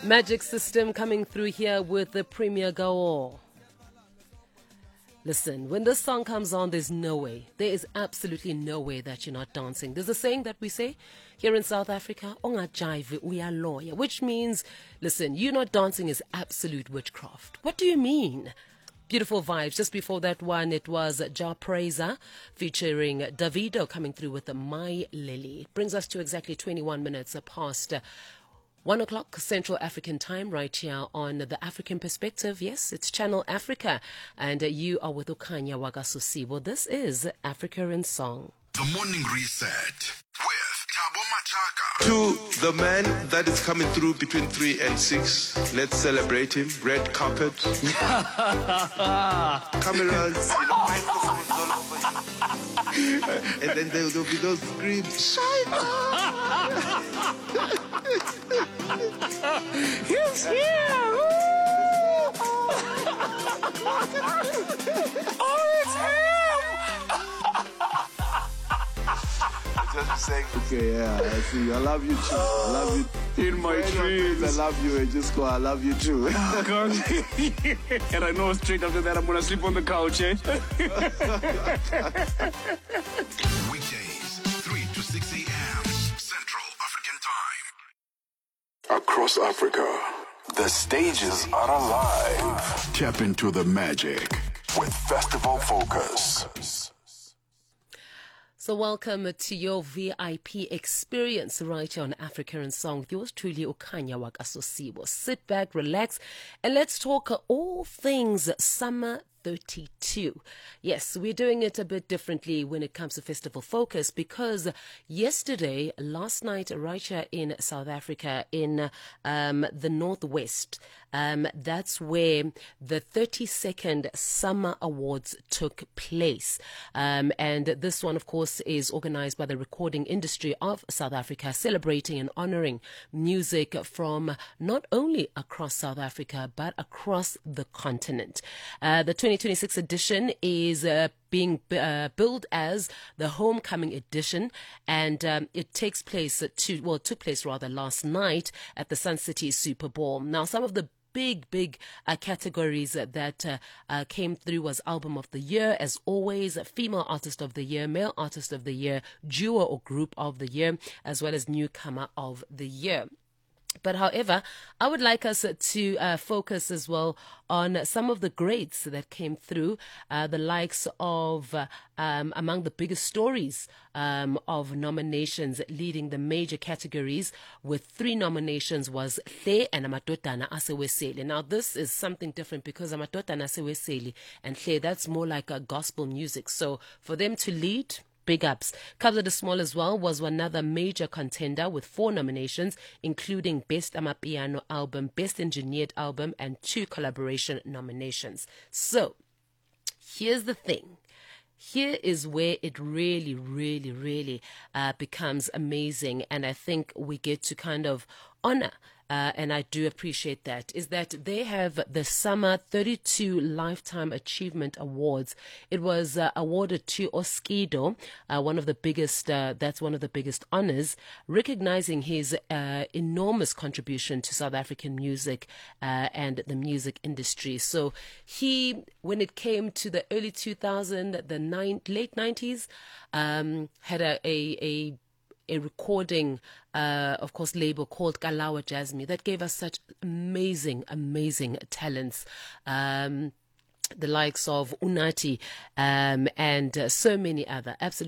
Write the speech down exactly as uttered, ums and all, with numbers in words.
Magic System coming through here with the Premier Gaor. Listen, when this song comes on, there's no way, there is absolutely no way that you're not dancing. There's a saying that we say here in South Africa, "Onga jive, we are lawyer," which means, listen, you not dancing is absolute witchcraft. What do you mean? Beautiful vibes. Just before that one, it was Ja Praiser featuring Davido coming through with the My Lily. Brings us to exactly twenty-one minutes past One o'clock Central African time, right here on the African Perspective. Yes, it's Channel Africa, and uh, you are with Ukanya Wagasosibo. This is Africa in Song. The Morning Reset with Thabo Machaka. To the man that is coming through between three and six, let's celebrate him. Red carpet, cameras, you know, microphones all over you. And then there will be those screams. He's here! Oh, it's him! Just saying, okay, yeah, I see. I love you too. I love you. In my dreams. I love you. And just go, I love you too. And I know straight after that I'm gonna sleep on the couch, eh? Weekdays, three to six a.m. Central African Time. Across Africa, the stages are alive. Tap into the magic With Festival Focus. So welcome to your V I P experience right here on Africa in Song with yours truly, Ukanya Wagasosibo. Sit back, relax, and let's talk all things summer thirty-two. Yes, we're doing it a bit differently when it comes to Festival Focus, because yesterday, last night, right here in South Africa, in um, the Northwest, um, that's where the thirty-second Summer Awards took place. Um, and this one, of course, is organized by the Recording Industry of South Africa, celebrating and honoring music from not only across South Africa, but across the continent. Uh, the twenty twenty-six edition is uh, being uh, billed as the Homecoming edition, and um, it takes place to well, it took place rather last night at the Sun City Super Bowl. Now, some of the big, big uh, categories uh, that uh, uh, came through was Album of the Year, as always, Female Artist of the Year, Male Artist of the Year, Duo or Group of the Year, as well as Newcomer of the Year. But however, I would like us to uh, focus as well on some of the greats that came through, uh, the likes of, uh, um, among the biggest stories um, of nominations leading the major categories, with three nominations was Hle and Amadodana Aseweseli. Now, this is something different because Amadodana Aseweseli and Hle, that's more like a gospel music. So for them to lead, big ups. Kabza De Small as well was another major contender with four nominations, including Best Amapiano Album, Best Engineered Album, and two collaboration nominations. So, here's the thing. Here is where it really, really, really uh, becomes amazing, and I think we get to kind of honor, uh, and I do appreciate that, is that they have the Summer thirty-two Lifetime Achievement Awards. It was uh, awarded to Oskido, uh, one of the biggest, uh, that's one of the biggest honors, recognizing his uh, enormous contribution to South African music uh, and the music industry. So he, when it came to the early two thousands, the nine, late nineties, um, had a, a, a a recording, uh, of course, label called Kalawa Jasmine that gave us such amazing, amazing talents. Um, the likes of Unati um, and uh, so many other absolutely